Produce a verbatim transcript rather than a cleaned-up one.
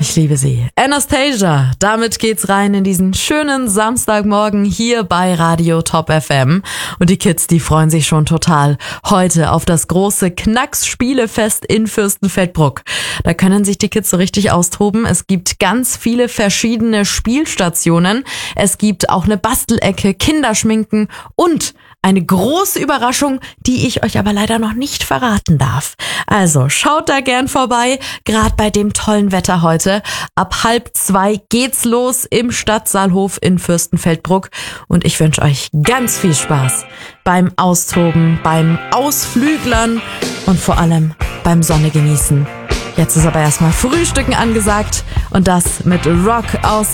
Ich liebe sie. Anastasia. Damit geht's rein in diesen schönen Samstagmorgen hier bei Radio Top F M. Und die Kids, die freuen sich schon total heute auf das große Knacks-Spielefest in Fürstenfeldbruck. Da können sich die Kids so richtig austoben. Es gibt ganz viele verschiedene Spielstationen. Es gibt auch eine Bastelecke, Kinderschminken und eine große Überraschung, die ich euch aber leider noch nicht verraten darf. Also schaut da gern vorbei, gerade bei dem tollen Wetter heute. Ab halb zwei geht's los im Stadtsaalhof in Fürstenfeldbruck und ich wünsche euch ganz viel Spaß beim Austoben, beim Ausflüglern und vor allem beim Sonne genießen. Jetzt ist aber erstmal Frühstücken angesagt und das mit Rock aus